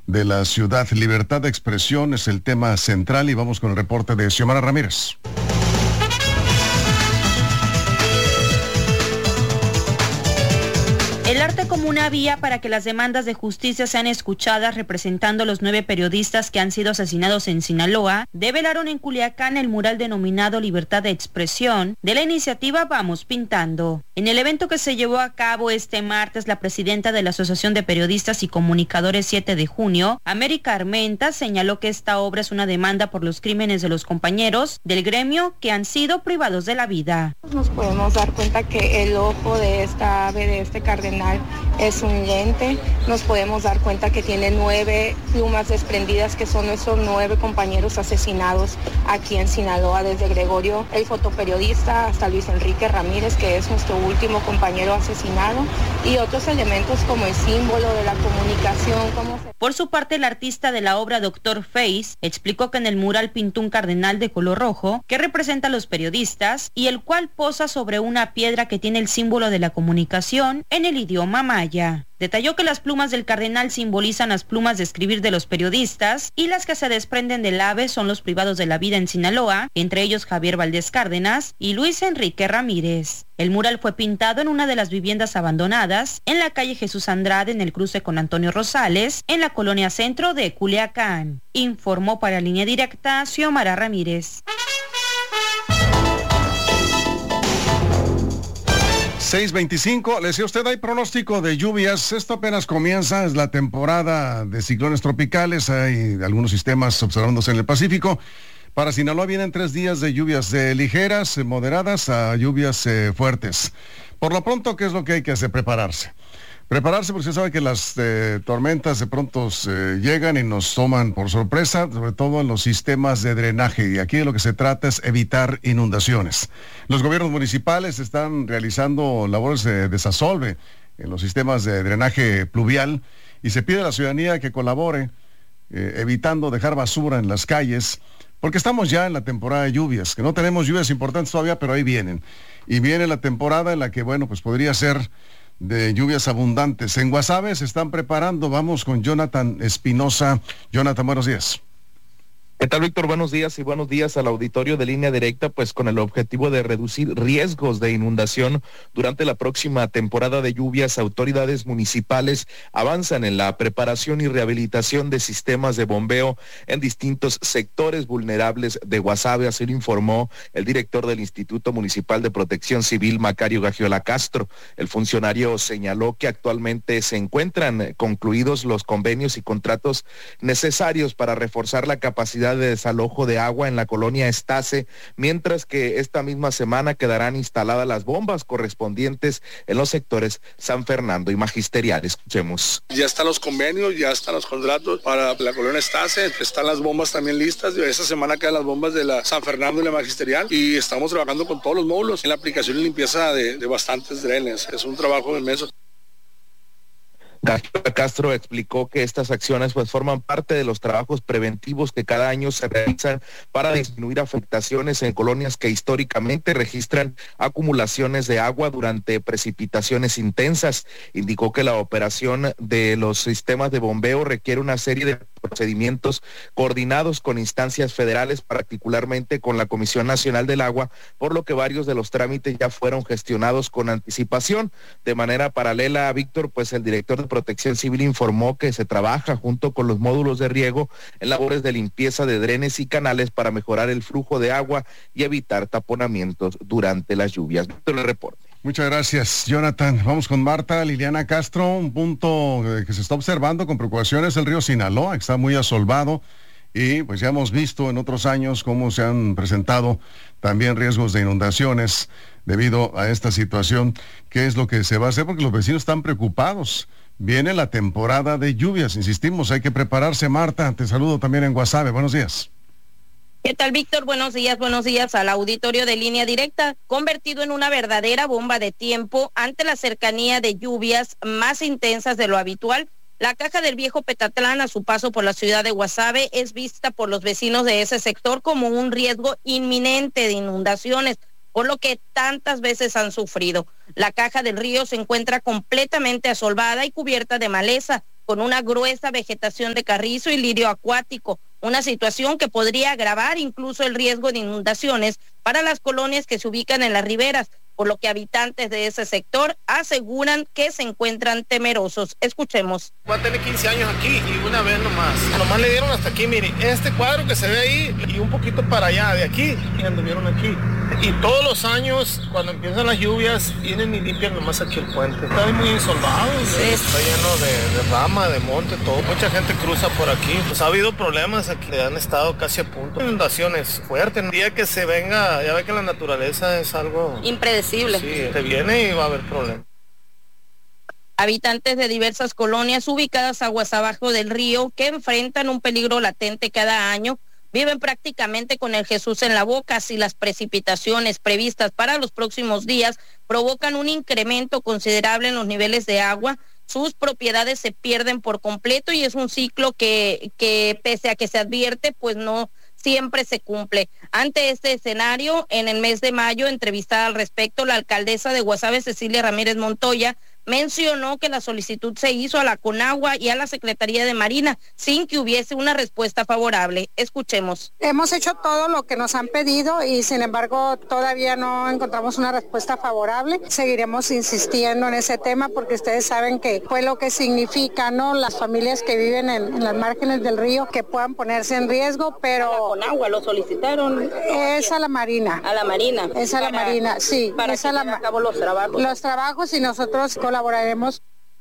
de la ciudad. Libertad de expresión es el tema central y vamos con el reporte de Xiomara Ramírez. El arte como una vía para que las demandas de justicia sean escuchadas, representando a los 9 periodistas que han sido asesinados en Sinaloa, develaron en Culiacán el mural denominado Libertad de Expresión de la iniciativa Vamos Pintando. En el evento que se llevó a cabo este martes, la presidenta de la Asociación de Periodistas y Comunicadores 7 de junio, América Armenta, señaló que esta obra es una demanda por los crímenes de los compañeros del gremio que han sido privados de la vida. Nos podemos dar cuenta que el ojo de esta ave, de este cardenal, es un lente. Nos podemos dar cuenta que tiene 9 plumas desprendidas, que son nuestros 9 compañeros asesinados aquí en Sinaloa, desde Gregorio, el fotoperiodista, hasta Luis Enrique Ramírez, que es nuestro último compañero asesinado, y otros elementos como el símbolo de la comunicación. Por su parte, el artista de la obra Dr. Face explicó que en el mural pintó un cardenal de color rojo que representa a los periodistas y el cual posa sobre una piedra que tiene el símbolo de la comunicación en el idioma maya. Detalló que las plumas del cardenal simbolizan las plumas de escribir de los periodistas y las que se desprenden del ave son los privados de la vida en Sinaloa, entre ellos Javier Valdés Cárdenas y Luis Enrique Ramírez. El mural fue pintado en una de las viviendas abandonadas en la calle Jesús Andrade, en el cruce con Antonio Rosales, en la colonia Centro de Culiacán. Informó para Línea Directa Xiomara Ramírez. 6:25, le decía usted, hay pronóstico de lluvias. Esto apenas comienza, es la temporada de ciclones tropicales, hay algunos sistemas observándose en el Pacífico. Para Sinaloa vienen 3 días de lluvias ligeras, moderadas a lluvias fuertes. Por lo pronto, ¿qué es lo que hay que hacer? Prepararse porque se sabe que las tormentas de pronto llegan y nos toman por sorpresa, sobre todo en los sistemas de drenaje, y aquí de lo que se trata es evitar inundaciones. Los gobiernos municipales están realizando labores de desasolve en los sistemas de drenaje pluvial y se pide a la ciudadanía que colabore evitando dejar basura en las calles, porque estamos ya en la temporada de lluvias, que no tenemos lluvias importantes todavía, pero ahí vienen. Y viene la temporada en la que, bueno, pues podría ser de lluvias abundantes. En Guasave se están preparando. Vamos con Jonathan Espinosa. Jonathan, buenos días. ¿Qué tal, Víctor? Buenos días y buenos días al auditorio de Línea Directa, pues con el objetivo de reducir riesgos de inundación durante la próxima temporada de lluvias, autoridades municipales avanzan en la preparación y rehabilitación de sistemas de bombeo en distintos sectores vulnerables de Guasave, así lo informó el director del Instituto Municipal de Protección Civil, Macario Gagiola Castro. El funcionario señaló que actualmente se encuentran concluidos los convenios y contratos necesarios para reforzar la capacidad de desalojo de agua en la colonia Estase, mientras que esta misma semana quedarán instaladas las bombas correspondientes en los sectores San Fernando y Magisterial. Escuchemos. Ya están los convenios, ya están los contratos para la colonia Estase, están las bombas también listas. Esta semana quedan las bombas de la San Fernando y la Magisterial y estamos trabajando con todos los módulos en la aplicación y limpieza de bastantes drenes. Es un trabajo inmenso. Gagiola Castro explicó que estas acciones pues forman parte de los trabajos preventivos que cada año se realizan para disminuir afectaciones en colonias que históricamente registran acumulaciones de agua durante precipitaciones intensas. Indicó que la operación de los sistemas de bombeo requiere una serie de procedimientos coordinados con instancias federales, particularmente con la Comisión Nacional del Agua, por lo que varios de los trámites ya fueron gestionados con anticipación. De manera paralela, Víctor, pues el director de Protección Civil informó que se trabaja junto con los módulos de riego en labores de limpieza de drenes y canales para mejorar el flujo de agua y evitar taponamientos durante las lluvias. Víctor, el reporte. Muchas gracias, Jonathan. Vamos con Marta Liliana Castro. Un punto que se está observando con preocupación es el río Sinaloa, que está muy asolvado y pues ya hemos visto en otros años cómo se han presentado también riesgos de inundaciones debido a esta situación. ¿Qué es lo que se va a hacer? Porque los vecinos están preocupados. Viene la temporada de lluvias, insistimos, hay que prepararse. Marta, te saludo también en Guasave. Buenos días. ¿Qué tal, Víctor? Buenos días al auditorio de Línea Directa. Convertido en una verdadera bomba de tiempo ante la cercanía de lluvias más intensas de lo habitual, la caja del Viejo Petatlán a su paso por la ciudad de Guasave es vista por los vecinos de ese sector como un riesgo inminente de inundaciones, por lo que tantas veces han sufrido. La caja del río se encuentra completamente asolvada y cubierta de maleza, con una gruesa vegetación de carrizo y lirio acuático, una situación que podría agravar incluso el riesgo de inundaciones para las colonias que se ubican en las riberas, por lo que habitantes de ese sector aseguran que se encuentran temerosos. Escuchemos. Va a tener 15 años aquí y una vez nomás le dieron hasta aquí, mire, este cuadro que se ve ahí y un poquito para allá de aquí y anduvieron aquí. Y todos los años, cuando empiezan las lluvias, vienen y limpian nomás aquí el puente. Está muy insolvado, sí. Está lleno de rama, de monte, todo. Mucha gente cruza por aquí. Pues ha habido problemas aquí, han estado casi a punto. Inundaciones fuertes. El día que se venga, ya ve que la naturaleza es algo impredecible. Sí, te viene y va a haber problemas. Habitantes de diversas colonias ubicadas aguas abajo del río que enfrentan un peligro latente cada año viven prácticamente con el Jesús en la boca si las precipitaciones previstas para los próximos días provocan un incremento considerable en los niveles de agua. Sus propiedades se pierden por completo y es un ciclo que pese a que se advierte, pues no siempre se cumple. Ante este escenario, en el mes de mayo, entrevistada al respecto, la alcaldesa de Guasave, Cecilia Ramírez Montoya, mencionó que la solicitud se hizo a la Conagua y a la Secretaría de Marina sin que hubiese una respuesta favorable. Escuchemos. Hemos hecho todo lo que nos han pedido y sin embargo todavía no encontramos una respuesta favorable. Seguiremos insistiendo en ese tema porque ustedes saben que fue lo que significa, ¿no? Las familias que viven en las márgenes del río que puedan ponerse en riesgo, pero... ¿A la Conagua lo solicitaron? Es a la Marina. ¿A la Marina? Es a la Marina, sí. Para que lleven a cabo los trabajos. Los trabajos y nosotros colaboraremos.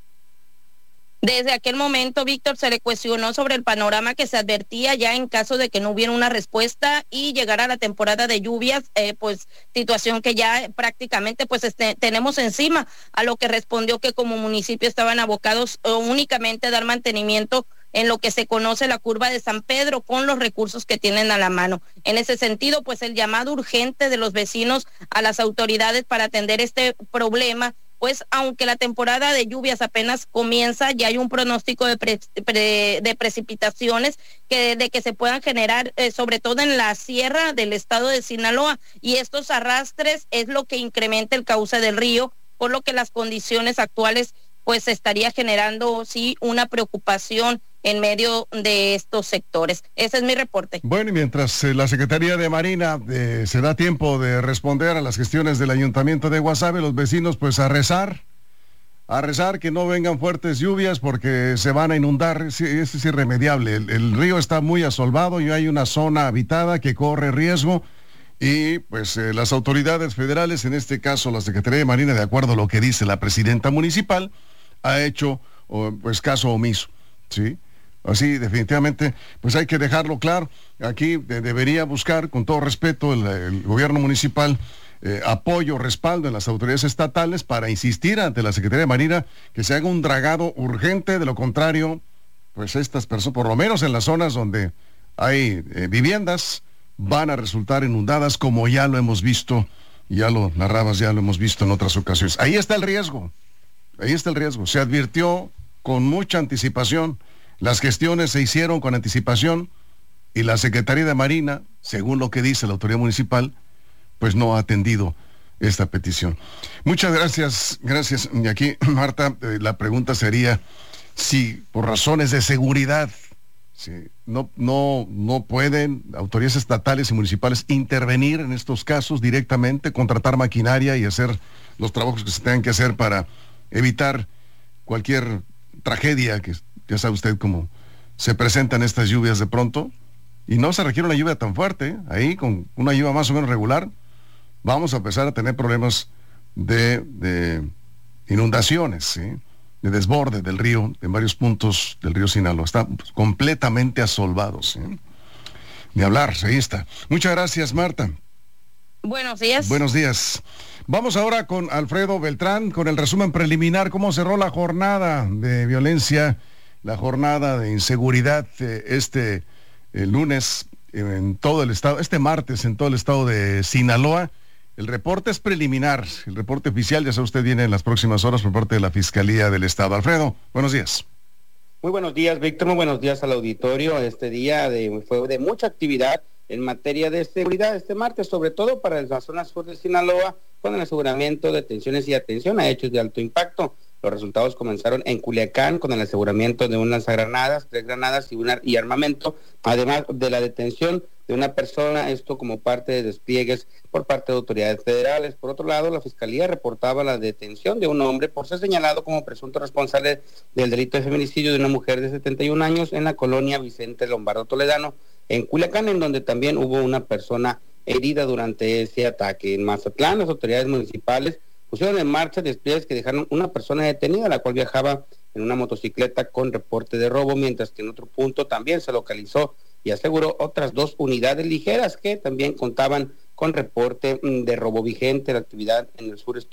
Desde aquel momento, Víctor, se le cuestionó sobre el panorama que se advertía ya en caso de que no hubiera una respuesta y llegara la temporada de lluvias, pues situación que ya prácticamente pues tenemos encima, a lo que respondió que como municipio estaban abocados únicamente a dar mantenimiento en lo que se conoce la curva de San Pedro con los recursos que tienen a la mano. En ese sentido, pues el llamado urgente de los vecinos a las autoridades para atender este problema, pues aunque la temporada de lluvias apenas comienza, ya hay un pronóstico de precipitaciones de que se puedan generar, sobre todo en la sierra del estado de Sinaloa, y estos arrastres es lo que incrementa el cauce del río, por lo que las condiciones actuales pues estaría generando sí una preocupación en medio de estos sectores. Ese es mi reporte. Bueno, y mientras la Secretaría de Marina se da tiempo de responder a las gestiones del Ayuntamiento de Guasave, los vecinos pues a rezar que no vengan fuertes lluvias porque se van a inundar. Es irremediable. El río está muy asolvado y hay una zona habitada que corre riesgo y pues las autoridades federales, en este caso la Secretaría de Marina, de acuerdo a lo que dice la presidenta municipal, ha hecho pues caso omiso, ¿sí? Así, definitivamente, pues hay que dejarlo claro. Aquí debería buscar, con todo respeto, el gobierno municipal apoyo, respaldo en las autoridades estatales para insistir ante la Secretaría de Marina que se haga un dragado urgente. De lo contrario, pues estas personas, por lo menos en las zonas donde hay viviendas, van a resultar inundadas, como ya lo hemos visto, ya lo narrabas, ya lo hemos visto en otras ocasiones. Ahí está el riesgo. Se advirtió con mucha anticipación. Las gestiones se hicieron con anticipación y la Secretaría de Marina, según lo que dice la autoridad municipal, pues no ha atendido esta petición. Muchas gracias. Y aquí, Marta, la pregunta sería si por razones de seguridad no pueden autoridades estatales y municipales intervenir en estos casos directamente, contratar maquinaria y hacer los trabajos que se tengan que hacer para evitar cualquier tragedia que ya sabe usted cómo se presentan estas lluvias de pronto, y no se requiere una lluvia tan fuerte. Ahí con una lluvia más o menos regular vamos a empezar a tener problemas de inundaciones, ¿sí? De desborde del río, en varios puntos del río Sinaloa. Está completamente asolvado, ¿sí? Ni hablar, ahí está. Muchas gracias, Marta. Buenos días. Buenos días. Vamos ahora con Alfredo Beltrán, con el resumen preliminar, cómo cerró la jornada de violencia, la jornada de inseguridad lunes en todo el estado, este martes en todo el estado de Sinaloa. El reporte es preliminar, el reporte oficial, ya sabe usted, viene en las próximas horas por parte de la Fiscalía del Estado. Alfredo, buenos días. Muy buenos días, Víctor, muy buenos días al auditorio. Este día fue de mucha actividad en materia de seguridad este martes, sobre todo para la zona sur de Sinaloa, con el aseguramiento, detenciones y atención a hechos de alto impacto. Los resultados comenzaron en Culiacán con el aseguramiento de un lanzagranadas, 3 granadas y armamento, además de la detención de una persona, esto como parte de despliegues por parte de autoridades federales. Por otro lado, la Fiscalía reportaba la detención de un hombre por ser señalado como presunto responsable del delito de feminicidio de una mujer de 71 años en la colonia Vicente Lombardo Toledano, en Culiacán, en donde también hubo una persona herida durante ese ataque. En Mazatlán, las autoridades municipales pusieron en marcha despliegues que dejaron una persona detenida, la cual viajaba en una motocicleta con reporte de robo, mientras que en otro punto también se localizó y aseguró otras 2 unidades ligeras que también contaban con reporte de robo vigente. La actividad en el sur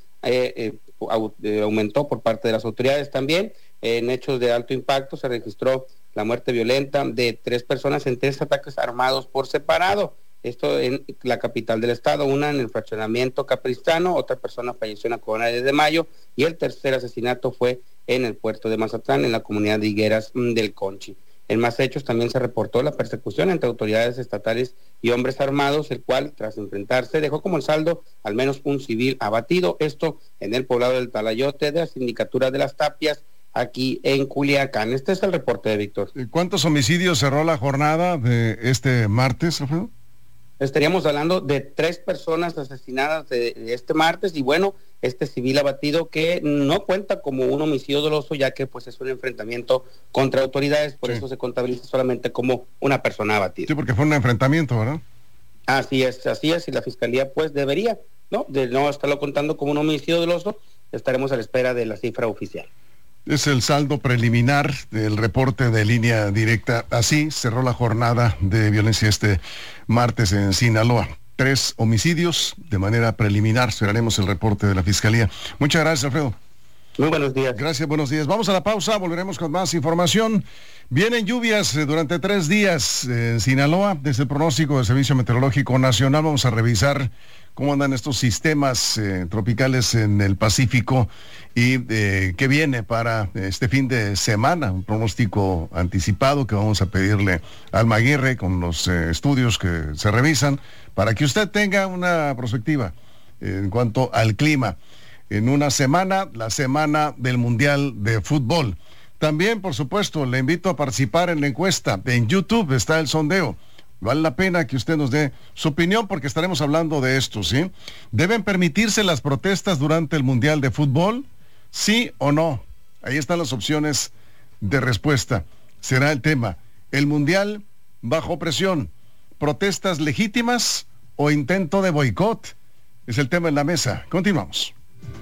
aumentó por parte de las autoridades también. En hechos de alto impacto se registró la muerte violenta de 3 personas en 3 ataques armados por separado. Esto en la capital del estado, una en el fraccionamiento Capistrano, otra persona falleció en la Colonia de Mayo y el tercer asesinato fue en el puerto de Mazatlán, en la comunidad de Higueras del Conchi. En más hechos también se reportó la persecución entre autoridades estatales y hombres armados, el cual, tras enfrentarse, dejó como saldo al menos un civil abatido, esto en el poblado del Talayote de la Sindicatura de las Tapias, aquí en Culiacán. Este es el reporte de Víctor. ¿Cuántos homicidios cerró la jornada de este martes, Alfredo? Estaríamos hablando de 3 personas asesinadas de este martes y bueno, este civil abatido que no cuenta como un homicidio doloso, ya que pues es un enfrentamiento contra autoridades, por eso se contabiliza solamente como una persona abatida. Sí, porque fue un enfrentamiento, ¿verdad? Así es, y la Fiscalía pues debería, de no estarlo contando como un homicidio doloso, estaremos a la espera de la cifra oficial. Es el saldo preliminar del reporte de Línea Directa. Así cerró la jornada de violencia este martes en Sinaloa. 3 homicidios de manera preliminar. Esperaremos el reporte de la Fiscalía. Muchas gracias, Alfredo. Muy buenos días. Gracias, buenos días. Vamos a la pausa, volveremos con más información. Vienen lluvias durante 3 días en Sinaloa. Desde el pronóstico del Servicio Meteorológico Nacional vamos a revisar cómo andan estos sistemas tropicales en el Pacífico y qué viene para este fin de semana. Un pronóstico anticipado que vamos a pedirle a Alma Aguirre con los estudios que se revisan para que usted tenga una perspectiva en cuanto al clima. En una semana, la semana del Mundial de Fútbol. También, por supuesto, le invito a participar en la encuesta. En YouTube está el sondeo. Vale la pena que usted nos dé su opinión porque estaremos hablando de esto, ¿sí? ¿Deben permitirse las protestas durante el Mundial de Fútbol? ¿Sí o no? Ahí están las opciones de respuesta. Será el tema. El Mundial bajo presión. ¿Protestas legítimas o intento de boicot? Es el tema en la mesa. Continuamos.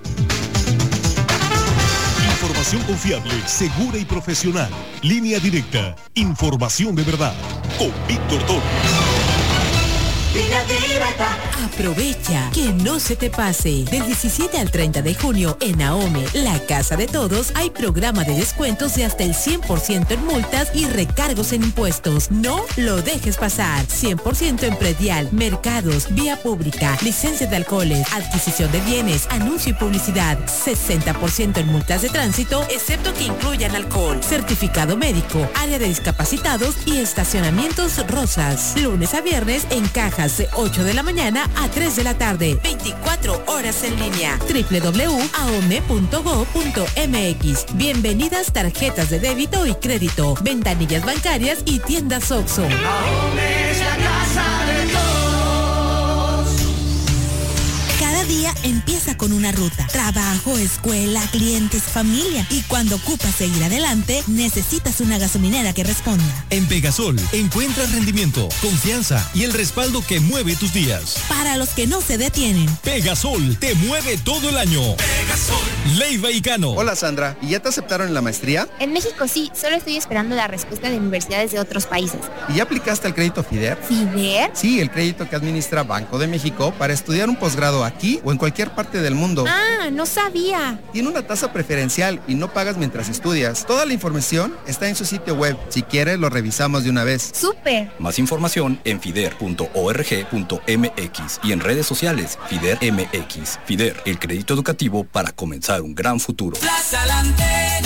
Información confiable, segura y profesional. Línea Directa. Información de verdad. Con Víctor Torres. Aprovecha, que no se te pase. Del 17 al 30 de junio en AOME, la casa de todos, hay programa de descuentos de hasta el 100% en multas y recargos en impuestos. No lo dejes pasar. 100% en predial, mercados, vía pública, licencia de alcoholes, adquisición de bienes, anuncio y publicidad. 60% en multas de tránsito, excepto que incluyan alcohol. Certificado médico, área de discapacitados y estacionamientos rosas. Lunes a viernes en cajas de 8 de la mañana a 3 de la tarde. 24 horas en línea. www.aome.go.mx. Bienvenidas tarjetas de débito y crédito, ventanillas bancarias y tiendas OXXO. AOME es la casa de todos. Cada día empieza con una ruta. Trabajo, escuela, clientes, familia. Y cuando ocupas seguir adelante, necesitas una gasolinera que responda. En Pegasol encuentras rendimiento, confianza y el respaldo que mueve tus días. Para los que no se detienen. Pegasol te mueve todo el año. Pegasol. Leiva y Cano. Hola Sandra, ¿y ya te aceptaron en la maestría? En México sí, solo estoy esperando la respuesta de universidades de otros países. ¿Y ya aplicaste al crédito FIDER? ¿FIDER? Sí, el crédito que administra Banco de México para estudiar un posgrado aquí o en cualquier parte del mundo. Ah, no sabía. Tiene una tasa preferencial y no pagas mientras estudias. Toda la información está en su sitio web. Si quieres, lo revisamos de una vez. ¡Súper! Más información en fider.org.mx y en redes sociales FIDER MX. FIDER, el crédito educativo para comenzar un gran futuro. Plaza La Antena,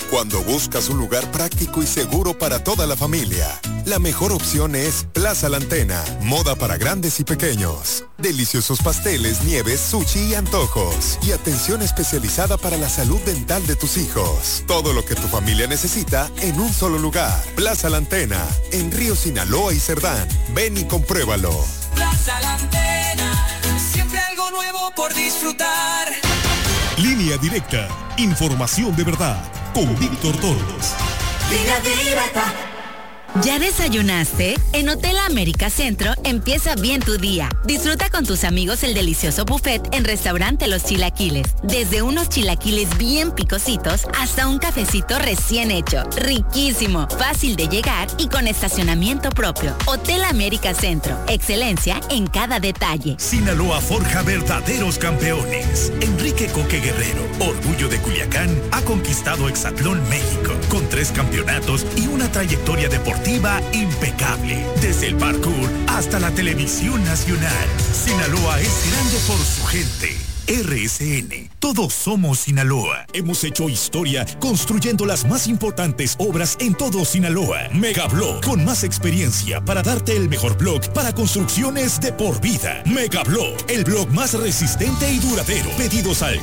Cuando buscas un lugar práctico y seguro para toda la familia, la mejor opción es Plaza La Antena. Moda para grandes y pequeños. Deliciosos pasteles, nieves, sushi y antojos. Y atención especializada para la salud dental de tus hijos. Todo lo que tu familia necesita en un solo lugar. Plaza La Antena, en Río Sinaloa y Cerdán. Ven y compruébalo. Plaza La Antena, siempre algo nuevo por disfrutar. Línea Directa, información de verdad, con Víctor Torres. Línea Directa. ¿Ya desayunaste? En Hotel América Centro empieza bien tu día. Disfruta con tus amigos el delicioso buffet en Restaurante Los Chilaquiles. Desde unos chilaquiles bien picositos hasta un cafecito recién hecho. Riquísimo, fácil de llegar y con estacionamiento propio. Hotel América Centro. Excelencia en cada detalle. Sinaloa forja verdaderos campeones. Enrique Coque Guerrero, orgullo de Culiacán, ha conquistado Hexatlón México con 3 campeonatos y una trayectoria deportiva impecable, desde el parkour hasta la televisión nacional. Sinaloa es grande por su gente. RSN, todos somos Sinaloa. Hemos hecho historia construyendo las más importantes obras en todo Sinaloa. Megablock, con más experiencia para darte el mejor block para construcciones de por vida. Megablock, el block más resistente y duradero. Pedidos al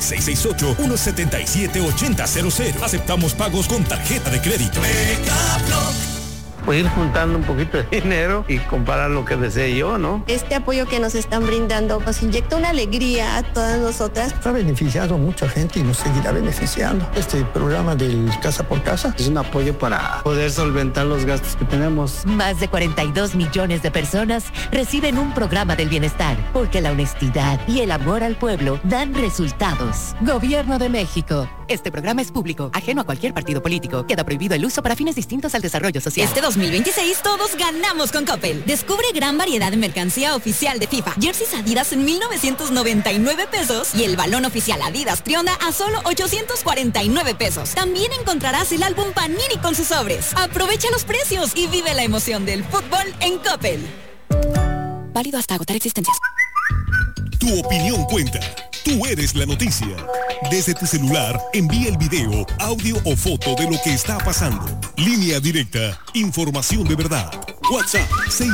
668-177-8000. Aceptamos pagos con tarjeta de crédito. Megablock. Pues ir juntando un poquito de dinero y comprar lo que desee yo, ¿no? Este apoyo que nos están brindando nos inyecta una alegría a todas nosotras. Ha beneficiado a mucha gente y nos seguirá beneficiando. Este programa del Casa por Casa es un apoyo para poder solventar los gastos que tenemos. Más de 42 millones de personas reciben un programa del bienestar, porque la honestidad y el amor al pueblo dan resultados. Gobierno de México. Este programa es público, ajeno a cualquier partido político. Queda prohibido el uso para fines distintos al desarrollo social. Este 2026 todos ganamos con Coppel. Descubre gran variedad de mercancía oficial de FIFA. Jerseys Adidas en 1,999 pesos y el balón oficial Adidas Trionda a solo 849 pesos. También encontrarás el álbum Panini con sus sobres. Aprovecha los precios y vive la emoción del fútbol en Coppel. Válido hasta agotar existencias. Tu opinión cuenta. Tú eres la noticia. Desde tu celular, envía el video, audio o foto de lo que está pasando. Línea Directa, información de verdad. WhatsApp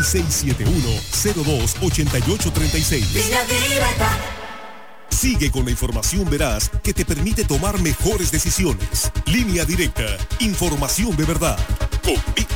6671-028836. Línea Directa. Sigue con la información veraz que te permite tomar mejores decisiones. Línea Directa, información de verdad. Con